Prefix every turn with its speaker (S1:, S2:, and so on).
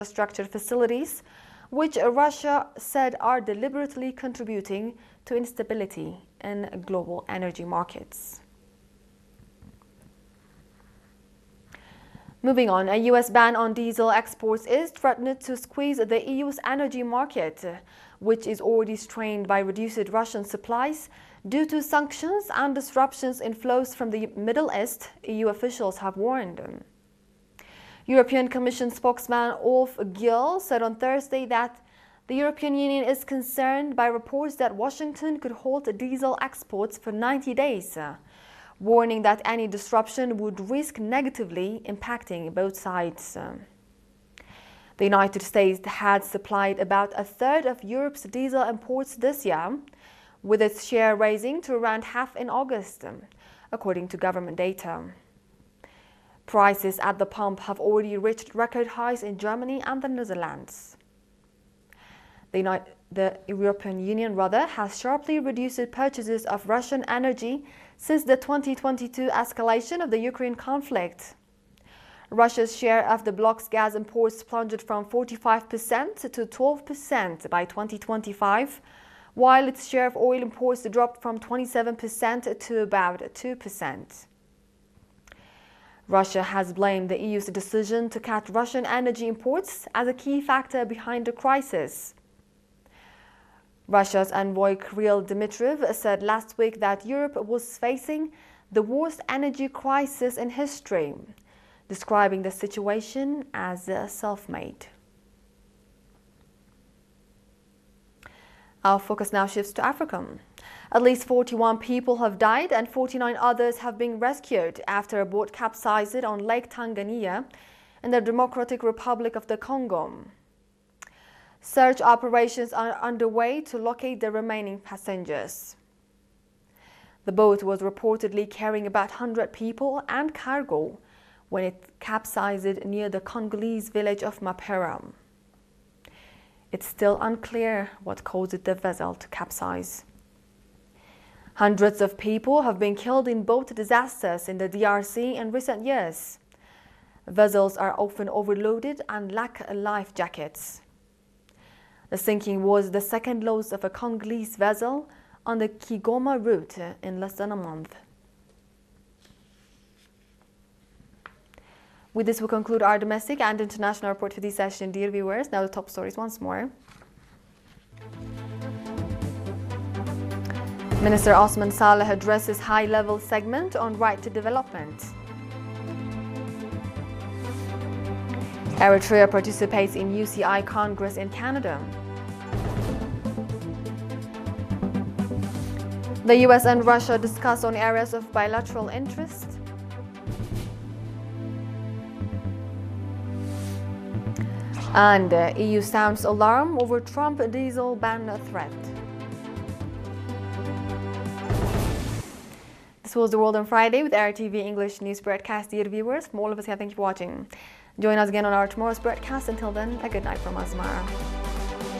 S1: infrastructure facilities, which Russia said are deliberately contributing to instability in global energy markets. Moving on, a U.S. ban on diesel exports is threatened to squeeze the EU's energy market, which is already strained by reduced Russian supplies due to sanctions and disruptions in flows from the Middle East, EU officials have warned. European Commission spokesman Ulf Gill said on Thursday that the European Union is concerned by reports that Washington could halt diesel exports for 90 days, warning that any disruption would risk negatively impacting both sides. The United States had supplied about a third of Europe's diesel imports this year, with its share rising to around half in August, according to government data. Prices at the pump have already reached record highs in Germany and the Netherlands. The European Union, has sharply reduced purchases of Russian energy since the 2022 escalation of the Ukraine conflict. Russia's share of the bloc's gas imports plunged from 45% to 12% by 2025, while its share of oil imports dropped from 27% to about 2%. Russia has blamed the EU's decision to cut Russian energy imports as a key factor behind the crisis. Russia's envoy Kirill Dmitriev said last week that Europe was facing the worst energy crisis in history, describing the situation as self-made. Our focus now shifts to Africa. At least 41 people have died and 49 others have been rescued after a boat capsized on Lake Tanganyika in the Democratic Republic of the Congo. Search operations are underway to locate the remaining passengers. The boat was reportedly carrying about 100 people and cargo when it capsized near the Congolese village of Mapera. It's still unclear what caused the vessel to capsize. Hundreds of people have been killed in boat disasters in the DRC in recent years. Vessels are often overloaded and lack life jackets. The sinking was the second loss of a Congolese vessel on the Kigoma route in less than a month. With this, we conclude our domestic and international report for this session, dear viewers. Now the top stories once more. Minister Osman Saleh addresses high-level segment on right to development. Eritrea participates in UCI Congress in Canada. The US and Russia discuss on areas of bilateral interest. And EU sounds alarm over Trump diesel ban threat. This was The World on Friday with RTV English news broadcast. Dear viewers, from all of us here, thank you for watching. Join us again on our tomorrow's broadcast. Until then, a good night from Asmara.